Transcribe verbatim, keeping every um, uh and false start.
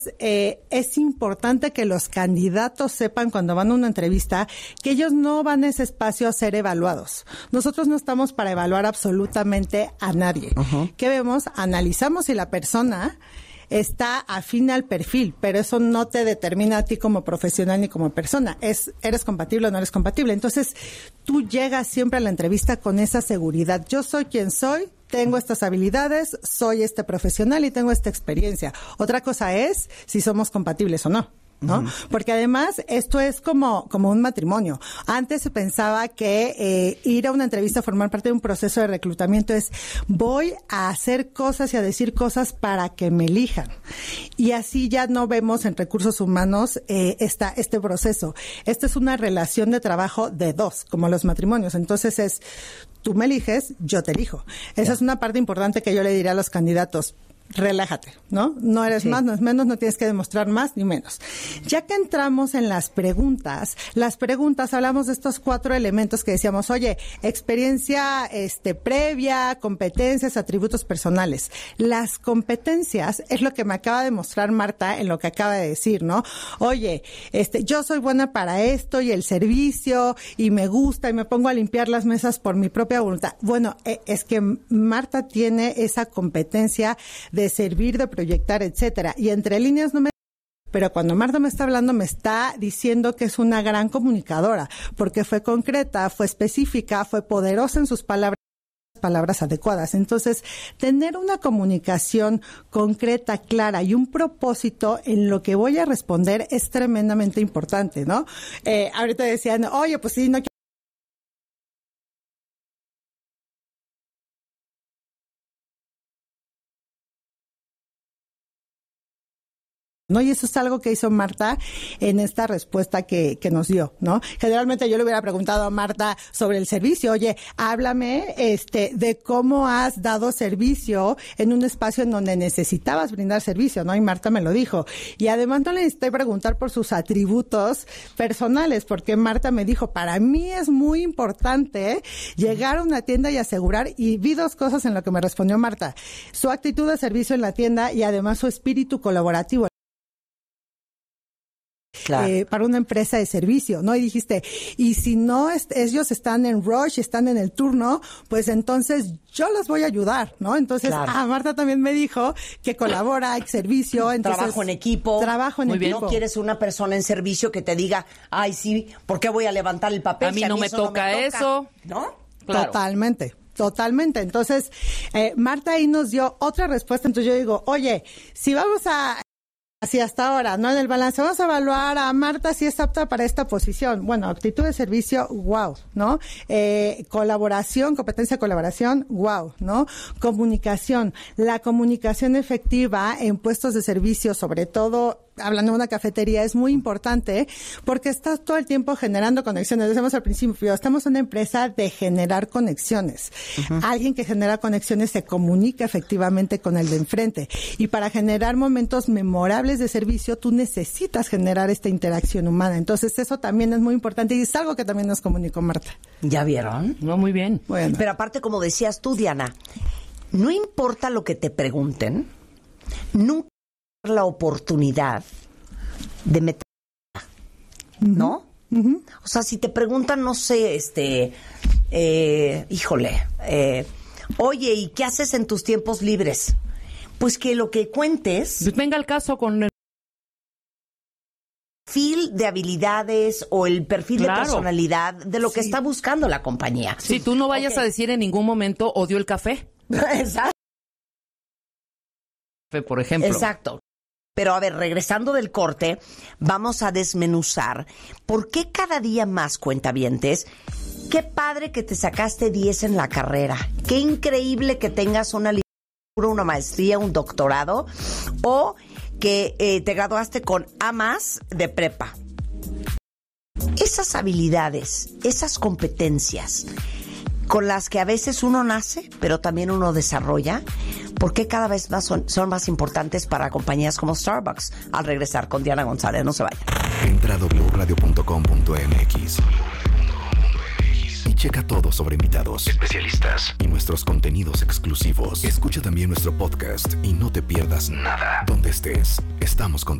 Eh, es importante que los candidatos sepan cuando van a una entrevista que ellos no van a ese espacio a ser evaluados. Nosotros no estamos para evaluar absolutamente a nadie. Uh-huh. ¿Qué vemos? Analizamos si la persona está afín al perfil, pero eso no te determina a ti como profesional ni como persona. Es, ¿eres compatible o no eres compatible? Entonces, tú llegas siempre a la entrevista con esa seguridad. Yo soy quien soy, tengo estas habilidades, soy este profesional y tengo esta experiencia. Otra cosa es si somos compatibles o no, ¿no? Uh-huh. Porque además esto es como, como un matrimonio. Antes se pensaba que eh, ir a una entrevista, formar parte de un proceso de reclutamiento es voy a hacer cosas y a decir cosas para que me elijan. Y así ya no vemos en recursos humanos eh, esta, este proceso. Esta es una relación de trabajo de dos, como los matrimonios. Entonces es tú me eliges, yo te elijo. Esa yeah. es una parte importante que yo le diría a los candidatos. Relájate, ¿no? No eres sí. más, no es menos, no tienes que demostrar más ni menos. Ya que entramos en las preguntas, las preguntas, hablamos de estos cuatro elementos que decíamos, oye, experiencia este previa, competencias, atributos personales. Las competencias es lo que me acaba de mostrar Marta en lo que acaba de decir, ¿no? Oye, este, yo soy buena para esto y el servicio y me gusta y me pongo a limpiar las mesas por mi propia voluntad. Bueno, eh, es que Marta tiene esa competencia de de servir, de proyectar, etcétera. Y entre líneas no me... Pero cuando Marta me está hablando, me está diciendo que es una gran comunicadora, porque fue concreta, fue específica, fue poderosa en sus palabras, palabras adecuadas. Entonces, tener una comunicación concreta, clara y un propósito en lo que voy a responder es tremendamente importante, ¿no? Eh, ahorita decían, oye, pues sí, no quiero... ¿no? Y eso es algo que hizo Marta en esta respuesta que, que nos dio, ¿no? Generalmente yo le hubiera preguntado a Marta sobre el servicio, oye, háblame este de cómo has dado servicio en un espacio en donde necesitabas brindar servicio, ¿no? Y Marta me lo dijo. Y además no le necesité preguntar por sus atributos personales, porque Marta me dijo, para mí es muy importante llegar a una tienda y asegurar, y vi dos cosas en lo que me respondió Marta, su actitud de servicio en la tienda y además su espíritu colaborativo. Claro. Eh, para una empresa de servicio, ¿no? Y dijiste, y si no es, ellos están en rush, están en el turno, pues entonces yo los voy a ayudar, ¿no? Entonces, claro. ah, Marta también me dijo que colabora, hay servicio, entonces... Trabajo en equipo. Trabajo en Muy equipo. Bien. No quieres una persona en servicio que te diga, ay, sí, ¿por qué voy a levantar el papel? A mí, si a no, mí me eso toca no me toca eso. ¿No? Claro. Totalmente. Totalmente. Entonces, eh, Marta ahí nos dio otra respuesta. Entonces yo digo, oye, si vamos a... Así hasta ahora, ¿no? En el balance vamos a evaluar a Marta si es apta para esta posición. Bueno, actitud de servicio, wow, ¿no? Eh, colaboración, competencia de colaboración, wow, ¿no? Comunicación, la comunicación efectiva en puestos de servicio, sobre todo hablando de una cafetería, es muy importante porque estás todo el tiempo generando conexiones. Decíamos al principio, estamos en una empresa de generar conexiones. Uh-huh. Alguien que genera conexiones se comunica efectivamente con el de enfrente. Y para generar momentos memorables de servicio, tú necesitas generar esta interacción humana. Entonces, eso también es muy importante y es algo que también nos comunicó Marta. ¿Ya vieron? No, muy bien. Bueno. Pero aparte, como decías tú, Diana, no importa lo que te pregunten, nunca la oportunidad de meter, ¿no? Uh-huh. O sea, si te preguntan, no sé, este, eh, híjole, eh, oye, ¿y qué haces en tus tiempos libres? Pues que lo que cuentes... Pues venga el caso con... el perfil de habilidades o el perfil claro. de personalidad de lo que sí. está buscando la compañía. Si sí, tú no vayas okay. a decir en ningún momento, odio el café. Exacto. Por ejemplo. Exacto. Pero a ver, regresando del corte, vamos a desmenuzar por qué cada día más, cuentavientes, qué padre que te sacaste diez en la carrera, qué increíble que tengas una licenciatura, una maestría, un doctorado, o que eh, te graduaste con A más de prepa. Esas habilidades, esas competencias con las que a veces uno nace, pero también uno desarrolla, ¿por qué cada vez más son, son más importantes para compañías como Starbucks? Al regresar con Diana González, no se vayan. Entra a doble u radio punto com punto m x y Checa todo sobre invitados, especialistas y nuestros contenidos exclusivos. Escucha también nuestro podcast y no te pierdas nada. Donde estés, estamos contigo.